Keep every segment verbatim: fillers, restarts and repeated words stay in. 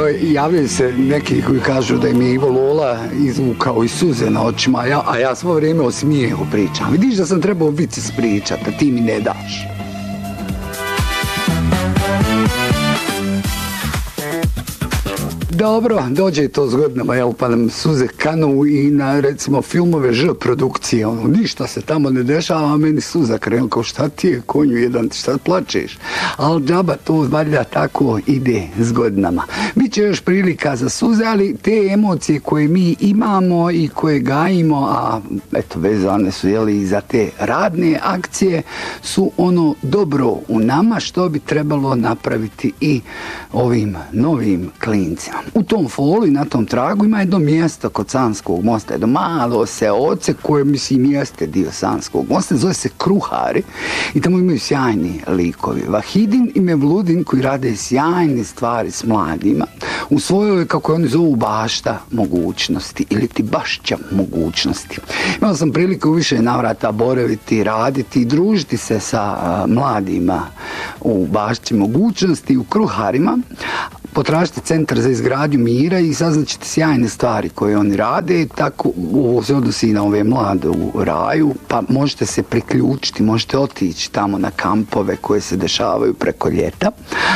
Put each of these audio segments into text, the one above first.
javljaju se neki koji kažu da im je Ivo Lola izvukao i suze na očima, a ja, a ja svo vrijeme o smijehu pričam. Vidiš da sam trebao vici spričati, a ti mi ne daš. Dobro, dođe to s godinama, jel, pa nam suze kanu i na, recimo, filmove Ž produkcije, ono, ništa se tamo ne dešava, a meni suza krenu, kao šta ti je konju jedan, šta plačeš? Ali džaba to valjda tako ide s godinama. Biće još prilika za suze, ali te emocije koje mi imamo i koje gajimo, a eto, vezane su, jel, i za te radne akcije, su ono dobro u nama, što bi trebalo napraviti i ovim novim klincima. U tom folu i na tom tragu ima jedno mjesto kod Sanskog mosta, jedno malo seoce koje, mislim, jeste dio Sanskog mosta, zove se Kruhari i tamo imaju sjajni likovi. Vahidin i Mevludin koji rade sjajne stvari s mladima u svojoj, kako oni zovu, bašta mogućnosti ili ti bašća mogućnosti. Imao sam priliku u više navrata boraviti, raditi i družiti se sa a, mladima u bašći mogućnosti, u Kruharima. Potražite Centar za izgradnju mira i saznaćete sjajne stvari koje oni rade. Tako, ovo se odnosi na ove mlade u raju, pa možete se priključiti, možete otići tamo na kampove koje se dešavaju preko ljeta.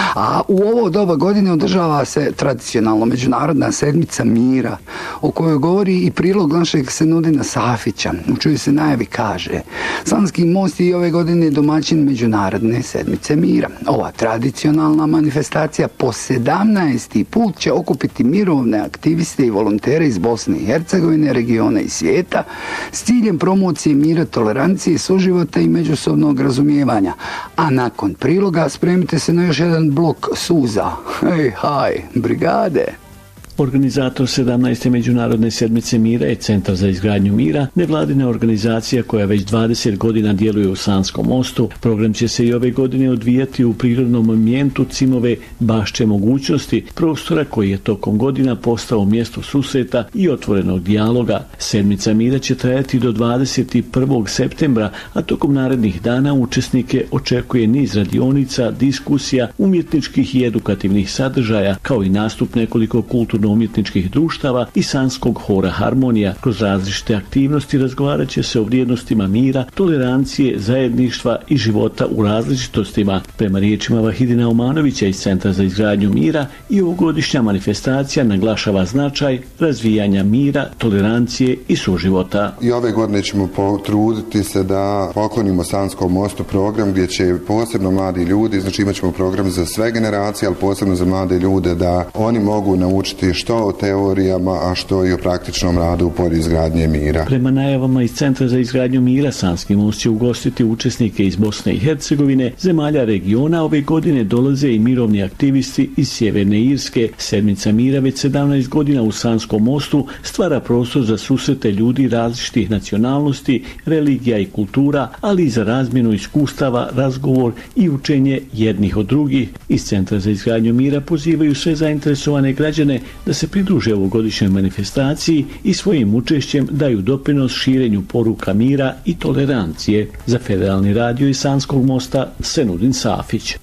A u ovo doba godine održava se tradicionalno Međunarodna sedmica mira, o kojoj govori i prilog našeg Senudina Safića. U čoj se najavi kaže: Sanski most je ove godine domaćin Međunarodne sedmice mira. Ova tradicionalna manifestacija po sedamnaesti put će okupiti mirovne aktiviste i volontere iz Bosne i Hercegovine, regiona i svijeta s ciljem promocije mira, tolerancije, suživota i međusobnog razumijevanja. A nakon priloga spremite se na još jedan blok suza. Hej, haj, brigade! Organizator sedamnaeste Međunarodne sedmice mira je Centar za izgradnju mira, nevladina organizacija koja već dvadeset godina djeluje u Sanskom mostu. Program će se i ove godine odvijati u prirodnom ambijentu Cimove bašće mogućnosti, prostora koji je tokom godina postao mjesto susreta i otvorenog dijaloga. Sedmica mira će trajati do dvadeset prvog septembra, a tokom narednih dana učesnike očekuje niz radionica, diskusija, umjetničkih i edukativnih sadržaja, kao i nastup nekoliko kulturno umjetničkih društava i Sanskog hora Harmonija. Kroz različite aktivnosti razgovarat će se o vrijednostima mira, tolerancije, zajedništva i života u različitostima. Prema riječima Vahidina Omanovića iz Centra za izgradnju mira, i ovogodišnja manifestacija naglašava značaj razvijanja mira, tolerancije i suživota. I ove godine ćemo potruditi se da poklonimo Sanskom mostu program gdje će posebno mladi ljudi, znači imat ćemo program za sve generacije, ali posebno za mlade ljude, da oni mogu naučiti što o teorijama, a što i o praktičnom radu u polju izgradnje mira. Prema najavama iz Centra za izgradnju mira, Sanski most će ugostiti učesnike iz Bosne i Hercegovine, zemalja regiona. Ove godine dolaze i mirovni aktivisti iz Sjeverne Irske. Sedmica mira već sedamnaest godina u Sanskom mostu stvara prostor za susrete ljudi različitih nacionalnosti, religija i kultura, ali i za razmjenu iskustava, razgovor i učenje jednih od drugih. Iz Centra za izgradnju mira pozivaju sve zainteresovane građane da se pridruže ovogodišnjoj manifestaciji i svojim učešćem daju doprinos širenju poruka mira i tolerancije. Za Federalni radio iz Sanskog mosta, Senudin Safić.